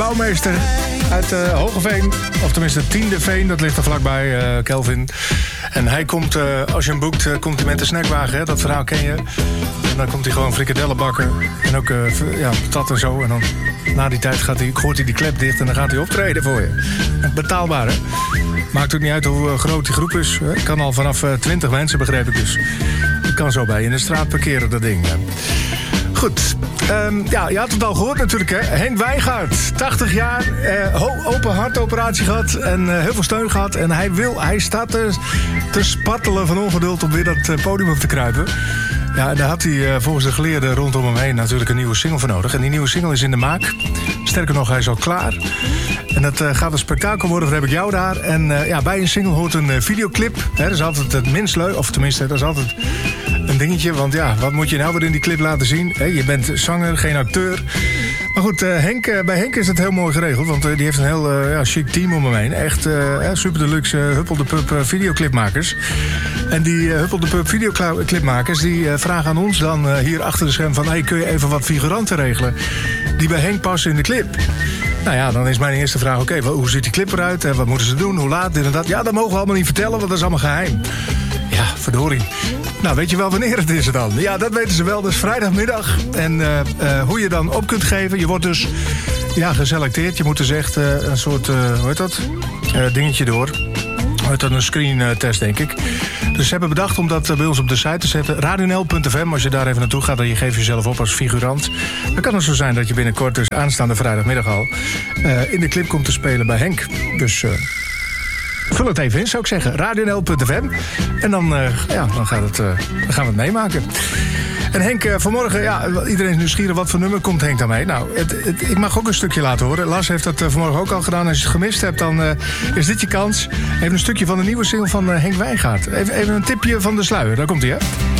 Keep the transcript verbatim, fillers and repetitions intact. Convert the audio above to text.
bouwmeester uit uh, Hogeveen. Of tenminste Tiende Veen, dat ligt er vlakbij, uh, Kelvin. En hij komt, uh, als je hem boekt, uh, komt hij met de snackwagen. Hè? Dat verhaal ken je. En dan komt hij gewoon frikadellen bakken. En ook uh, ja, patat en zo. En dan na die tijd gaat hij, gooit hij die klep dicht en dan gaat hij optreden voor je. Betaalbaar, hè? Maakt ook niet uit hoe groot die groep is. Het kan al vanaf uh, twintig mensen, begreep ik dus. Je kan zo bij in de straat parkeren, dat ding. Goed. Um, ja, je had het al gehoord natuurlijk, hè. Henk Wijngaard, tachtig jaar, uh, ho- open hartoperatie gehad en uh, heel veel steun gehad. En hij wil, hij staat te, te spattelen van ongeduld om weer dat uh, podium op te kruipen. Ja, en daar had hij uh, volgens de geleerden rondom hem heen natuurlijk een nieuwe single voor nodig. En die nieuwe single is in de maak. Sterker nog, hij is al klaar. En dat uh, gaat een spektakel worden, daar heb ik jou daar. En uh, ja, bij een single hoort een uh, videoclip. Hè, dat is altijd het minst leuk, of tenminste, dat is altijd een dingetje. Want ja, wat moet je nou weer in die clip laten zien? Hè, je bent zanger, geen acteur. Maar goed, uh, Henk, uh, bij Henk is het heel mooi geregeld. Want uh, die heeft een heel uh, ja, chic team om hem heen. Echt uh, super deluxe uh, Huppel de Pup uh, videoclipmakers. En die uh, Huppel de Pup videoclipmakers die uh, vragen aan ons dan uh, hier achter de scherm van... hey, kun je even wat figuranten regelen die bij Henk passen in de clip? Nou ja, dan is mijn eerste vraag, oké, okay, hoe ziet die clip eruit? En wat moeten ze doen? Hoe laat? Dit en dat. Ja, dat mogen we allemaal niet vertellen, want dat is allemaal geheim. Ja, verdorie. Nou, weet je wel wanneer het is dan? Ja, dat weten ze wel. Dus vrijdagmiddag. En uh, uh, hoe je dan op kunt geven. Je wordt dus ja, geselecteerd. Je moet dus echt uh, een soort, uh, hoe heet dat? Uh, dingetje door. Hoe heet dat? Een screen uh, test, denk ik. Dus ze hebben bedacht om dat uh, bij ons op de site te zetten. radio n l punt f m. Als je daar even naartoe gaat en je geeft jezelf op als figurant. Dan kan het zo zijn dat je binnenkort, dus aanstaande vrijdagmiddag al... Uh, in de clip komt te spelen bij Henk. Dus... Uh, vul het even in, zou ik zeggen. radio n l punt f m. En dan, uh, ja, dan, gaat het, uh, dan gaan we het meemaken. En Henk, uh, vanmorgen, ja, iedereen is nieuwsgierig. Wat voor nummer komt Henk dan mee? Nou, het, het, ik mag ook een stukje laten horen. Lars heeft dat uh, vanmorgen ook al gedaan. Als je het gemist hebt, dan uh, is dit je kans. Even een stukje van de nieuwe single van uh, Henk Wijngaard. Even, even een tipje van de sluier. Daar komt hij, hè?